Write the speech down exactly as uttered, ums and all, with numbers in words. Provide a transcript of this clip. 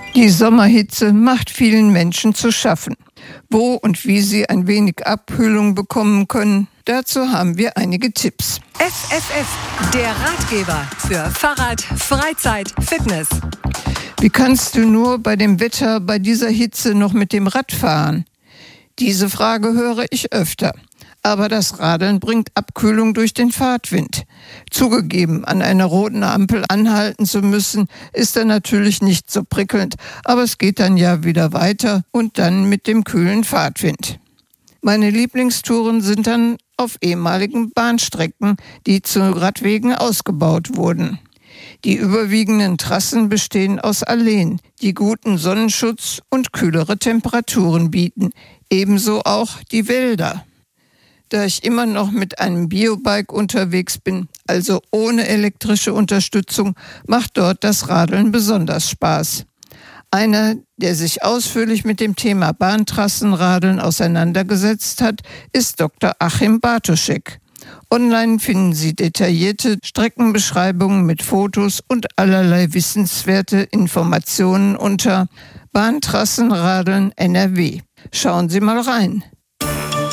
Die Sommerhitze macht vielen Menschen zu schaffen. Wo und wie sie ein wenig Abkühlung bekommen können, dazu haben wir einige Tipps. F F F, der Ratgeber für Fahrrad, Freizeit, Fitness. Wie kannst du nur bei dem Wetter, bei dieser Hitze noch mit dem Rad fahren? Diese Frage höre ich öfter. Aber das Radeln bringt Abkühlung durch den Fahrtwind. Zugegeben, an einer roten Ampel anhalten zu müssen, ist dann natürlich nicht so prickelnd, aber es geht dann ja wieder weiter und dann mit dem kühlen Fahrtwind. Meine Lieblingstouren sind dann auf ehemaligen Bahnstrecken, die zu Radwegen ausgebaut wurden. Die überwiegenden Trassen bestehen aus Alleen, die guten Sonnenschutz und kühlere Temperaturen bieten, ebenso auch die Wälder. Da ich immer noch mit einem Biobike unterwegs bin, also ohne elektrische Unterstützung, macht dort das Radeln besonders Spaß. Einer, der sich ausführlich mit dem Thema Bahntrassenradeln auseinandergesetzt hat, ist Doktor Achim Bartoschek. Online finden Sie detaillierte Streckenbeschreibungen mit Fotos und allerlei wissenswerte Informationen unter Bahntrassenradeln N R W. Schauen Sie mal rein.